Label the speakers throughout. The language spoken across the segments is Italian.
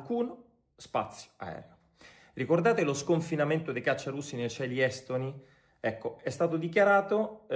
Speaker 1: alcun spazio aereo. Ricordate lo sconfinamento dei cacciarussi nei cieli estoni? Ecco, è stato dichiarato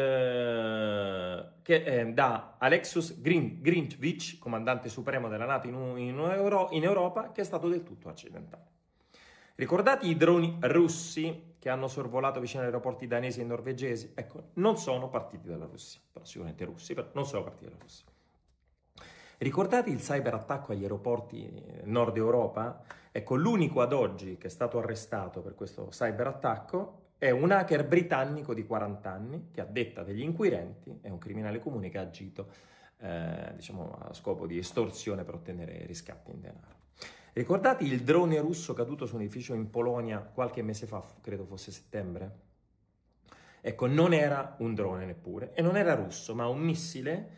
Speaker 1: da Alexius Grinchvich, comandante supremo della NATO in Europa, che è stato del tutto accidentale. Ricordate i droni russi che hanno sorvolato vicino agli aeroporti danesi e norvegesi? Ecco, non sono partiti dalla Russia, però sicuramente russi, però non sono partiti dalla Russia. Ricordate il cyberattacco agli aeroporti Nord Europa? Ecco, l'unico ad oggi che è stato arrestato per questo cyberattacco è un hacker britannico di 40 anni che, a detta degli inquirenti, è un criminale comune che ha agito a scopo di estorsione per ottenere riscatti in denaro. Ricordate il drone russo caduto su un edificio in Polonia qualche mese fa, credo fosse settembre? Ecco, non era un drone neppure, e non era russo, ma un missile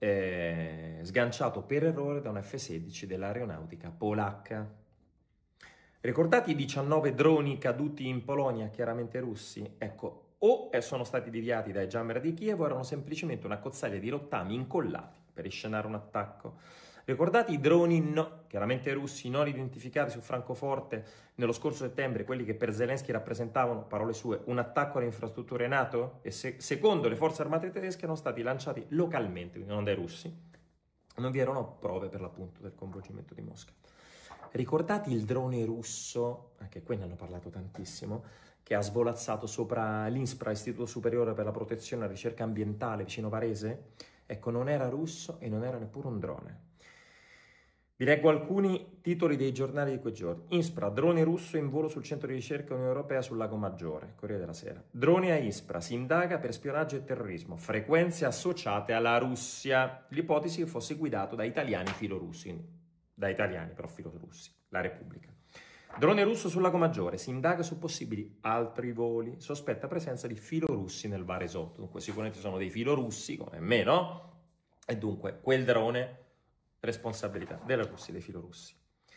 Speaker 1: sganciato per errore da un F-16 dell'aeronautica polacca. Ricordate i 19 droni caduti in Polonia, chiaramente russi? Ecco, o sono stati deviati dai jammer di Kiev o erano semplicemente una cozzaglia di rottami incollati per inscenare un attacco. Ricordate i droni chiaramente russi non identificati su Francoforte nello scorso settembre, quelli che per Zelensky rappresentavano, parole sue, un attacco alle infrastrutture NATO? E secondo le forze armate tedesche erano stati lanciati localmente, quindi non dai russi. Non vi erano prove per l'appunto del coinvolgimento di Mosca. Ricordate il drone russo, anche qui ne hanno parlato tantissimo, che ha svolazzato sopra l'INSPRA, Istituto Superiore per la Protezione e la Ricerca Ambientale, vicino Varese? Ecco, non era russo e non era neppure un drone. Vi leggo alcuni titoli dei giornali di quei giorni. INSPRA, drone russo in volo sul centro di ricerca Unione Europea sul Lago Maggiore, Corriere della Sera. Drone a ISPRA, si indaga per spionaggio e terrorismo, frequenze associate alla Russia. L'ipotesi che fosse guidato da italiani filorussi, da italiani però filorussi, la Repubblica. Drone russo sul Lago Maggiore, si indaga su possibili altri voli, sospetta presenza di filorussi nel Varesotto. Dunque sicuramente sono dei filorussi, come me, no? E dunque quel drone, responsabilità della Russia e dei filorussi.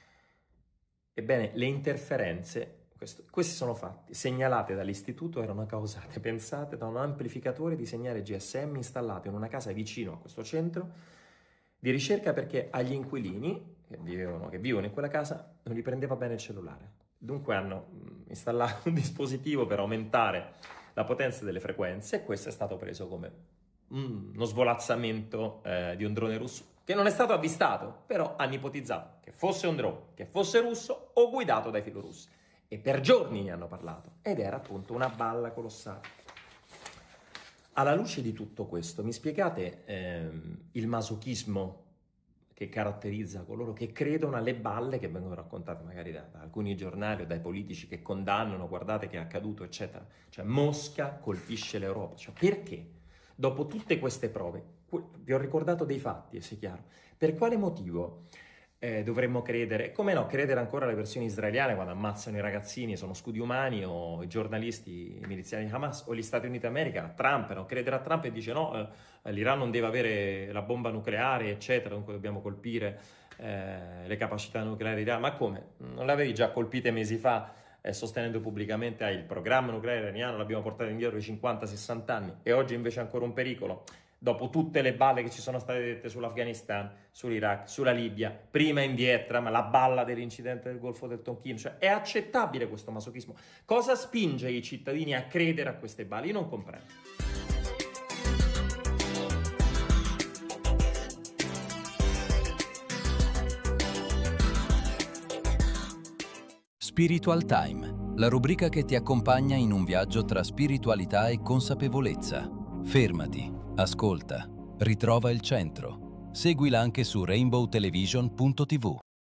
Speaker 1: Ebbene, le interferenze, questi sono fatti, segnalate dall'istituto, erano causate, pensate, da un amplificatore di segnale GSM installato in una casa vicino a questo centro di ricerca, perché agli inquilini che vivono in quella casa non gli prendeva bene il cellulare. Dunque hanno installato un dispositivo per aumentare la potenza delle frequenze, e questo è stato preso come uno svolazzamento di un drone russo, che non è stato avvistato, però hanno ipotizzato che fosse un drone, che fosse russo o guidato dai filorussi. E per giorni ne hanno parlato, ed era appunto una balla colossale. Alla luce di tutto questo, mi spiegate il masochismo che caratterizza coloro che credono alle balle che vengono raccontate magari da alcuni giornali o dai politici che condannano, guardate che è accaduto, eccetera. Cioè, Mosca colpisce l'Europa. Cioè, perché? Dopo tutte queste prove, vi ho ricordato dei fatti, sia chiaro. Per quale motivo dovremmo credere? Come no, credere ancora alle versioni israeliane quando ammazzano i ragazzini, sono scudi umani, o i giornalisti, i miliziani di Hamas, o gli Stati Uniti d'America, Trump, no? Credere a Trump e dice no, l'Iran non deve avere la bomba nucleare, eccetera, dunque dobbiamo colpire le capacità nucleari dell'Iran. Ma come? Non l'avevi già colpite mesi fa, sostenendo pubblicamente il programma nucleare iraniano, l'abbiamo portato indietro di 50-60 anni, e oggi invece è ancora un pericolo? Dopo tutte le balle che ci sono state dette sull'Afghanistan, sull'Iraq, sulla Libia, prima in Vietnam, la balla dell'incidente del Golfo del Tonkin, cioè è accettabile questo masochismo? Cosa spinge i cittadini a credere a queste balle? Io non comprendo.
Speaker 2: Spiritual Time, la rubrica che ti accompagna in un viaggio tra spiritualità e consapevolezza. Fermati, ascolta, ritrova il centro. Seguila anche su rainbowtelevision.tv.